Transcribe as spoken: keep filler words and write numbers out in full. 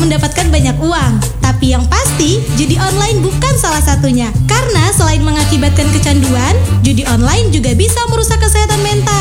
mendapatkan banyak uang. Tapi yang pasti, judi online bukan salah satunya. Karena selain mengakibatkan kecanduan, judi online juga bisa merusak kesehatan mental